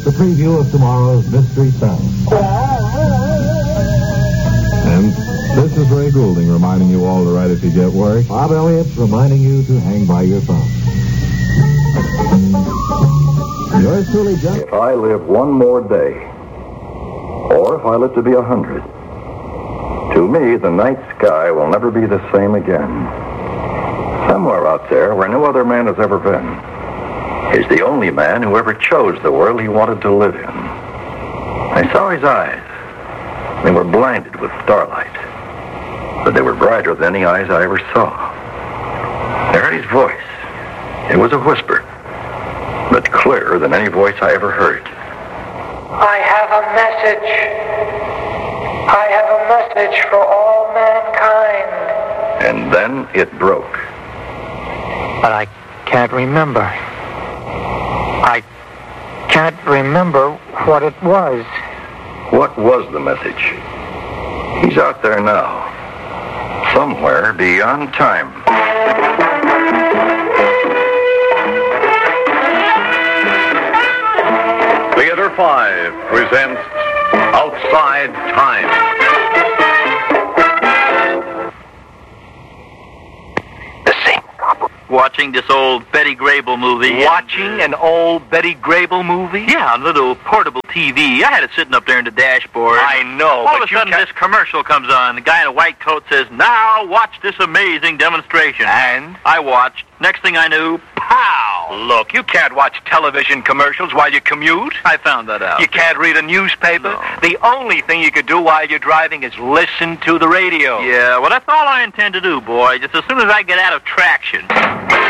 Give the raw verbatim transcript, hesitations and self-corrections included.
with the preview of tomorrow's Mystery Sound. And this is Ray Goulding reminding you all to write if you get work. Bob Elliott's reminding you to hang by your phone. Yours truly, John. If I live one more day, or if I live to be a hundred, to me, the night sky will never be the same again. Somewhere out there, where no other man has ever been, is the only man who ever chose the world he wanted to live in. I saw his eyes. They were blinded with starlight, but they were brighter than any eyes I ever saw. I heard his voice. It was a whisper, but clearer than any voice I ever heard. I have a message. I have a message for all mankind. And then it broke. But I can't remember. I can't remember what it was. What was the message? He's out there now. Somewhere beyond time. Theater five presents Outside Time. Watching this old Betty Grable movie. Watching an old Betty Grable movie? Yeah, on a little portable T V. I had it sitting up there in the dashboard. I know, All but of a you sudden, can't... this commercial comes on. The guy in a white coat says, "Now watch this amazing demonstration." And? I watched. Next thing I knew, pow! Look, you can't watch television commercials while you commute. I found that out. You can't read a newspaper. No. The only thing you could do while you're driving is listen to the radio. Yeah, well, that's all I intend to do, boy, just as soon as I get out of traction.